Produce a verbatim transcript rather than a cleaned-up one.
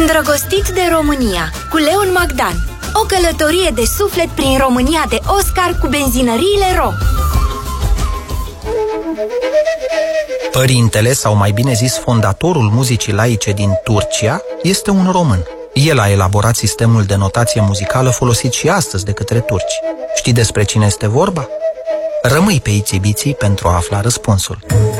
Îndrăgostit de România, cu Leon Magdan. O călătorie de suflet prin România de Oscar cu benzinăriile Ro. Părintele, sau mai bine zis fondatorul muzicii laice din Turcia, este un român. El a elaborat sistemul de notație muzicală folosit și astăzi de către turci. Știi despre cine este vorba? Rămâi pe Itsy Bitsy pentru a afla răspunsul.